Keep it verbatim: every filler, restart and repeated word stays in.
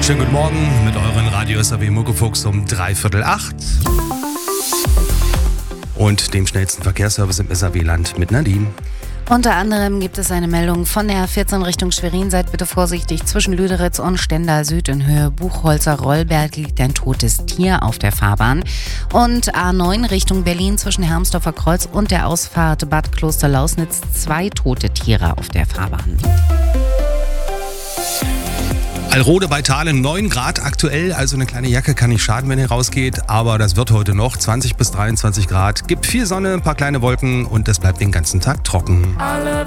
Schönen guten Morgen mit euren Radio S R W Muckefuchs um dreiviertel acht. Und dem schnellsten Verkehrsservice im S R W-Land mit Nadine. Unter anderem gibt es eine Meldung von der A vierzehn Richtung Schwerin. Seid bitte vorsichtig. Zwischen Lüderitz und Stendal Süd in Höhe Buchholzer-Rollberg liegt ein totes Tier auf der Fahrbahn. Und A neun Richtung Berlin zwischen Hermsdorfer Kreuz und der Ausfahrt Bad Kloster-Lausnitz zwei tote Tiere auf der Fahrbahn. Alrode bei Thalen, neun Grad aktuell, also eine kleine Jacke kann nicht schaden, wenn ihr rausgeht, aber das wird heute noch zwanzig bis dreiundzwanzig Grad. Gibt viel Sonne, ein paar kleine Wolken und es bleibt den ganzen Tag trocken. Alle